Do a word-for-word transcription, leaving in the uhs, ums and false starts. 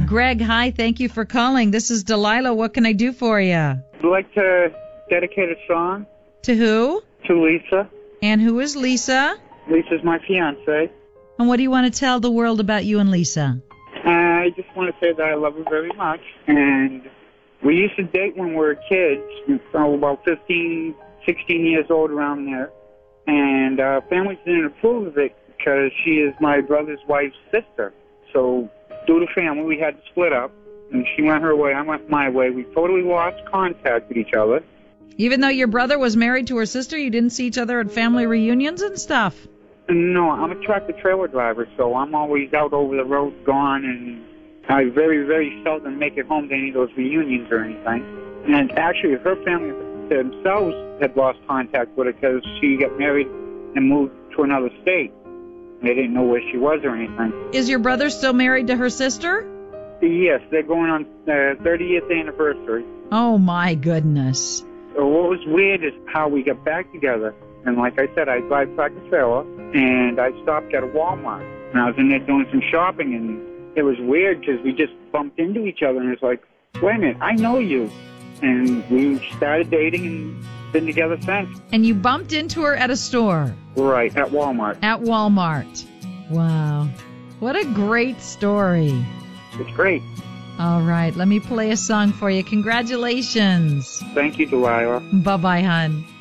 Greg, hi. Thank you for calling. This is Delilah. What can I do for you? I'd like to dedicate a song To who? to Lisa. And who is Lisa? Lisa's my fiance. And what do you want to tell the world about you and Lisa? I just want to say that I love her very much. And we used to date when we were kids, so about fifteen, sixteen years old around there. And our family didn't approve of it because she is my brother's wife's sister. So due to family, we had to split up. And she went her way, I went my way. We totally lost contact with each other. Even though your brother was married to her sister, you didn't see each other at family reunions and stuff? No, I'm a tractor-trailer driver, so I'm always out over the road, gone, and I very, very seldom make it home to any of those reunions or anything. And actually, her family themselves had lost contact with her because she got married and moved to another state. They didn't know where she was or anything. Is your brother still married to her sister? Yes, they're going on their thirtieth anniversary. Oh, my goodness. So what was weird is how we got back together. And like I said, I drive tractor-trailer, and I stopped at a Walmart. And I was in there doing some shopping, and it was weird because we just bumped into each other, and it's like, wait a minute, I know you. And we started dating and been together since. And you bumped into her at a store? Right, at Walmart. At Walmart. Wow. What a great story. It's great. All right, let me play a song for you. Congratulations. Thank you, Delilah. Bye-bye, hon.